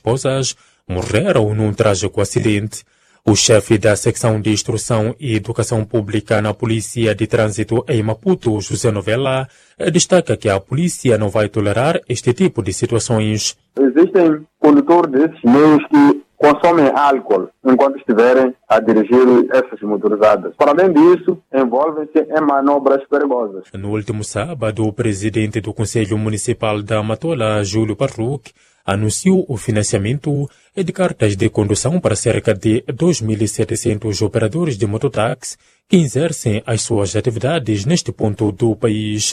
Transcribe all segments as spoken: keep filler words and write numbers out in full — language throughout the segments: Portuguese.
esposas morreram num trágico acidente. O chefe da secção de Instrução e Educação Pública na Polícia de Trânsito em Maputo, José Novella, destaca que a polícia não vai tolerar este tipo de situações. Existem condutores desses meios que consomem álcool enquanto estiverem a dirigir essas motorizadas. Para além disso, envolvem-se em manobras perigosas. No último sábado, o presidente do Conselho Municipal da Matola, Júlio Parruc, anunciou o financiamento de cartas de condução para cerca de dois mil e setecentos operadores de mototáxi que exercem as suas atividades neste ponto do país.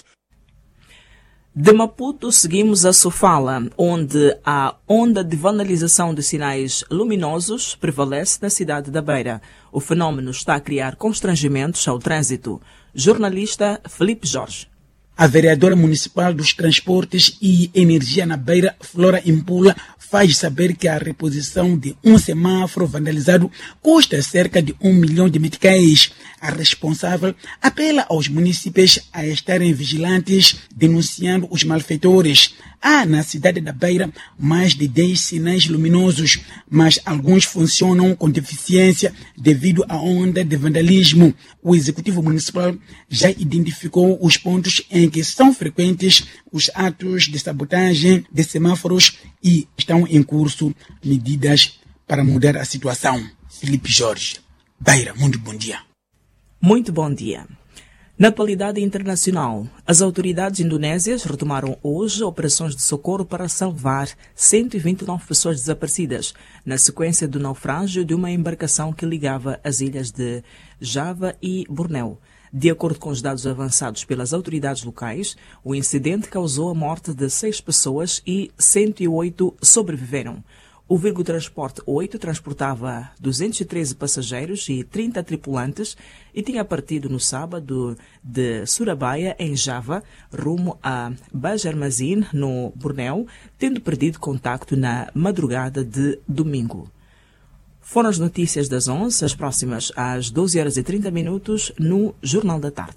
De Maputo, seguimos a Sofala, onde a onda de vandalização de sinais luminosos prevalece na cidade da Beira. O fenômeno está a criar constrangimentos ao trânsito. Jornalista Felipe Jorge. A vereadora municipal dos Transportes e Energia na Beira, Flora Impula, faz saber que a reposição de um semáforo vandalizado custa cerca de um milhão de meticais. A responsável apela aos municípios a estarem vigilantes, denunciando os malfeitores. Há na cidade da Beira mais de dez sinais luminosos, mas alguns funcionam com deficiência devido à onda de vandalismo. O Executivo Municipal já identificou os pontos em que são frequentes os atos de sabotagem de semáforos e estão em curso medidas para mudar a situação. Felipe Jorge, Beira, muito bom dia. Muito bom dia. Na atualidade internacional, as autoridades indonésias retomaram hoje operações de socorro para salvar cento e vinte e nove pessoas desaparecidas, na sequência do naufrágio de uma embarcação que ligava as ilhas de Java e Bornéu. De acordo com os dados avançados pelas autoridades locais, o incidente causou a morte de seis pessoas e cento e oito sobreviveram. O Virgo Transporte oito transportava duzentos e treze passageiros e trinta tripulantes e tinha partido no sábado de Surabaya, em Java, rumo a Banjarmasin, no Bornéu, tendo perdido contacto na madrugada de domingo. Foram as notícias das onze, as próximas às doze horas e trinta minutos, no Jornal da Tarde.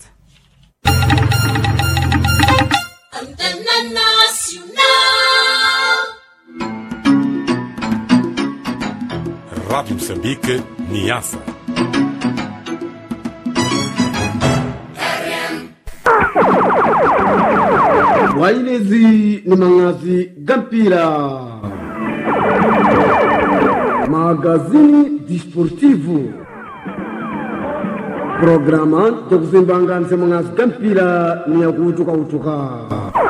Antena Nacional. Rádio Moçambique, Niassa. Wailezi ni mangazi Gampira. Magazine Desportivo. Programa de kuzimbanga nsemangazi Gampira ni ya kutuka utuka.